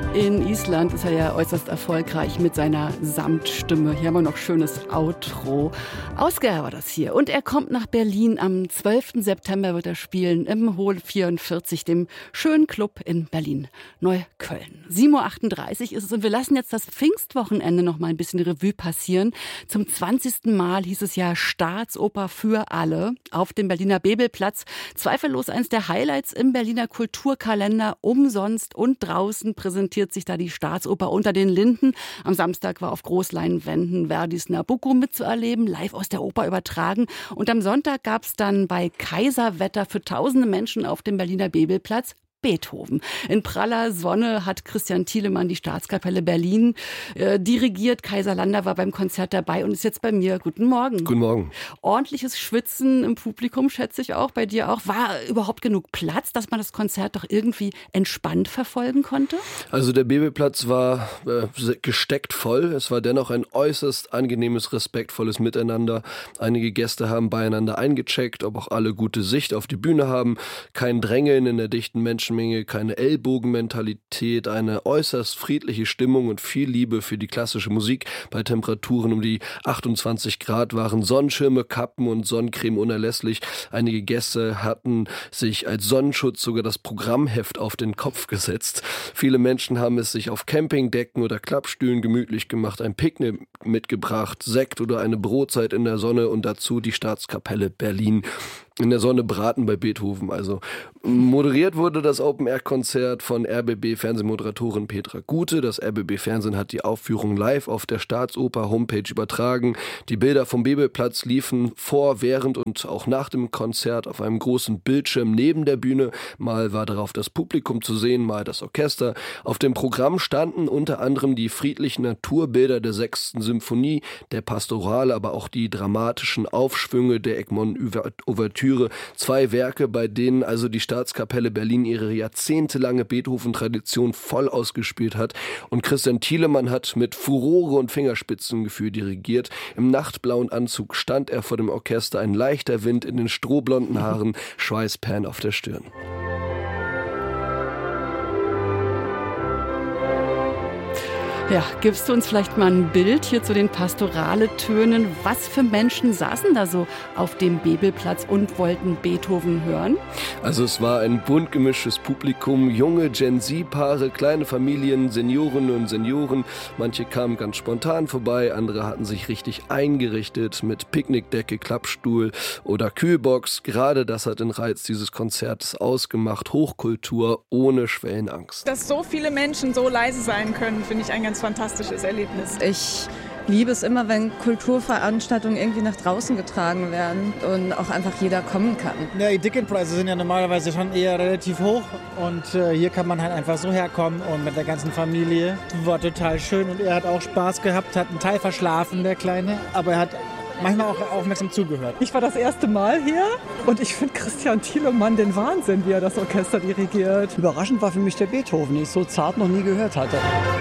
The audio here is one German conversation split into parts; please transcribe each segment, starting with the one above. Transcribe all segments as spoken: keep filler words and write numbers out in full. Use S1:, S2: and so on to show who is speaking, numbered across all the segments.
S1: In Island ist er ja äußerst erfolgreich mit seiner Samtstimme. Hier haben wir noch schönes Outro. Ausger war das hier. Und er kommt nach Berlin. Am zwölften September wird er spielen im Hol vierundvierzig, dem schönen Club in Berlin-Neukölln. sieben Uhr achtunddreißig ist es und wir lassen jetzt das Pfingstwochenende noch mal ein bisschen Revue passieren. Zum zwanzigsten Mal hieß es ja Staatsoper für alle auf dem Berliner Bebelplatz. Zweifellos eines der Highlights im Berliner Kulturkalender. Umsonst und draußen präsentiert sich da die Staatsoper Unter den Linden. Am Samstag war auf Großleinwänden Verdis Nabucco mitzuerleben, live aus der Oper übertragen. Und am Sonntag gab es dann bei Kaiserwetter für tausende Menschen auf dem Berliner Bebelplatz Beethoven. In praller Sonne hat Christian Thielemann die Staatskapelle Berlin äh, dirigiert. Kaiser Lander war beim Konzert dabei und ist jetzt bei mir. Guten Morgen.
S2: Guten Morgen.
S1: Ordentliches Schwitzen im Publikum, schätze ich auch, bei dir auch. War überhaupt genug Platz, dass man das Konzert doch irgendwie entspannt verfolgen konnte?
S2: Also der Bebelplatz war äh, gesteckt voll. Es war dennoch ein äußerst angenehmes, respektvolles Miteinander. Einige Gäste haben beieinander eingecheckt, ob auch alle gute Sicht auf die Bühne haben. Kein Drängeln in der dichten Menschen Menschenmenge, keine Ellbogenmentalität, eine äußerst friedliche Stimmung und viel Liebe für die klassische Musik. Bei Temperaturen um die achtundzwanzig Grad waren Sonnenschirme, Kappen und Sonnencreme unerlässlich. Einige Gäste hatten sich als Sonnenschutz sogar das Programmheft auf den Kopf gesetzt. Viele Menschen haben es sich auf Campingdecken oder Klappstühlen gemütlich gemacht, ein Picknick mitgebracht, Sekt oder eine Brotzeit in der Sonne und dazu die Staatskapelle Berlin. In der Sonne braten bei Beethoven. Also moderiert wurde das Open-Air-Konzert von R B B-Fernsehmoderatorin Petra Gute. Das R B B-Fernsehen hat die Aufführung live auf der Staatsoper-Homepage übertragen. Die Bilder vom Bebelplatz liefen vor, während und auch nach dem Konzert auf einem großen Bildschirm neben der Bühne. Mal war darauf das Publikum zu sehen, mal das Orchester. Auf dem Programm standen unter anderem die friedlichen Naturbilder der sechsten Symphonie, der Pastorale, aber auch die dramatischen Aufschwünge der Egmont-Ouvertüre. Zwei Werke, bei denen also die Staatskapelle Berlin ihre jahrzehntelange Beethoven-Tradition voll ausgespielt hat. Und Christian Thielemann hat mit Furore und Fingerspitzengefühl dirigiert. Im nachtblauen Anzug stand er vor dem Orchester, ein leichter Wind in den strohblonden Haaren, Schweißperlen auf der Stirn.
S1: Ja, gibst du uns vielleicht mal ein Bild hier zu den Pastorale-Tönen? Was für Menschen saßen da so auf dem Bebelplatz und wollten Beethoven hören?
S2: Also es war ein bunt gemischtes Publikum, junge Gen-Z-Paare, kleine Familien, Seniorinnen und Senioren. Manche kamen ganz spontan vorbei, andere hatten sich richtig eingerichtet mit Picknickdecke, Klappstuhl oder Kühlbox. Gerade das hat den Reiz dieses Konzerts ausgemacht. Hochkultur ohne Schwellenangst.
S3: Dass so viele Menschen so leise sein können, finde ich ein ganz fantastisches Erlebnis.
S4: Ich liebe es immer, wenn Kulturveranstaltungen irgendwie nach draußen getragen werden und auch einfach jeder kommen kann.
S5: Ja, die Ticketpreise sind ja normalerweise schon eher relativ hoch und äh, hier kann man halt einfach so herkommen und mit der ganzen Familie. War total schön und er hat auch Spaß gehabt, hat einen Teil verschlafen, der Kleine, aber er hat manchmal auch aufmerksam zugehört.
S6: Ich war das erste Mal hier und ich finde Christian Thielemann den Wahnsinn, wie er das Orchester dirigiert.
S7: Überraschend war für mich der Beethoven, den ich so zart noch nie gehört hatte.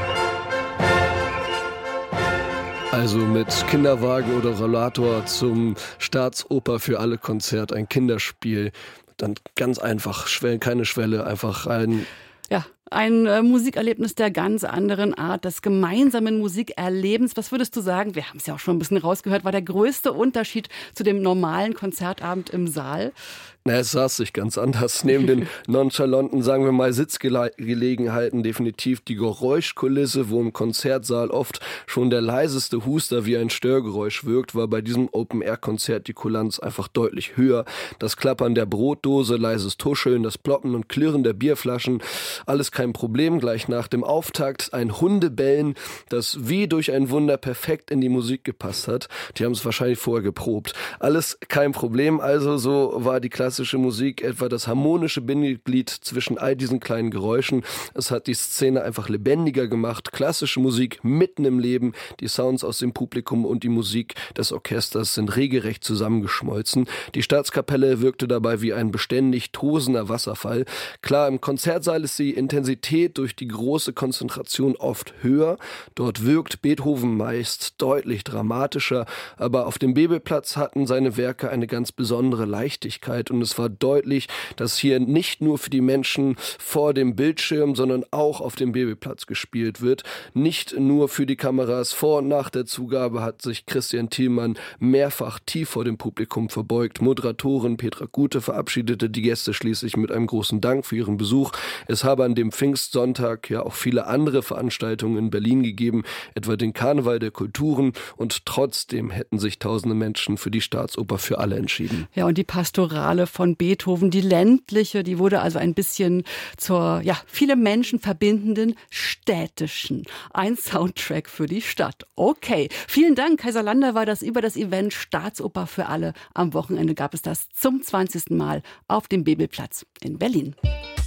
S2: Also mit Kinderwagen oder Rollator zum Staatsoper für alle Konzert, ein Kinderspiel. Dann ganz einfach, Schwelle, keine Schwelle, einfach ein...
S1: Ja, ein äh, Musikerlebnis der ganz anderen Art, des gemeinsamen Musikerlebens. Was würdest du sagen, wir haben es ja auch schon ein bisschen rausgehört, war der größte Unterschied zu dem normalen Konzertabend im Saal?
S2: Na, es saß sich ganz anders. Neben den nonchalanten, sagen wir mal, Sitzgelegenheiten definitiv die Geräuschkulisse, wo im Konzertsaal oft schon der leiseste Huster wie ein Störgeräusch wirkt, war bei diesem Open-Air-Konzert die Kulanz einfach deutlich höher. Das Klappern der Brotdose, leises Tuscheln, das Ploppen und Klirren der Bierflaschen, alles kein Problem. Gleich nach dem Auftakt ein Hundebellen, das wie durch ein Wunder perfekt in die Musik gepasst hat. Die haben es wahrscheinlich vorher geprobt. Alles kein Problem, also so war die klassische Musik etwa das harmonische Bindeglied zwischen all diesen kleinen Geräuschen. Es hat die Szene einfach lebendiger gemacht. Klassische Musik mitten im Leben. Die Sounds aus dem Publikum und die Musik des Orchesters sind regelrecht zusammengeschmolzen. Die Staatskapelle wirkte dabei wie ein beständig tosender Wasserfall. Klar, im Konzertsaal ist die Intensität durch die große Konzentration oft höher. Dort wirkt Beethoven meist deutlich dramatischer, aber auf dem Bebelplatz hatten seine Werke eine ganz besondere Leichtigkeit und und es war deutlich, dass hier nicht nur für die Menschen vor dem Bildschirm, sondern auch auf dem Bebelplatz gespielt wird. Nicht nur für die Kameras. Vor und nach der Zugabe hat sich Christian Thielmann mehrfach tief vor dem Publikum verbeugt. Moderatorin Petra Gute verabschiedete die Gäste schließlich mit einem großen Dank für ihren Besuch. Es habe an dem Pfingstsonntag ja auch viele andere Veranstaltungen in Berlin gegeben, etwa den Karneval der Kulturen, und trotzdem hätten sich tausende Menschen für die Staatsoper für alle entschieden.
S1: Ja, und die Pastorale von Beethoven, die ländliche, die wurde also ein bisschen zur, ja, viele Menschen verbindenden städtischen. Ein Soundtrack für die Stadt. Okay, vielen Dank, Kaiser Lander, war das über das Event Staatsoper für alle. Am Wochenende gab es das zum zwanzigsten Mal auf dem Bebelplatz in Berlin.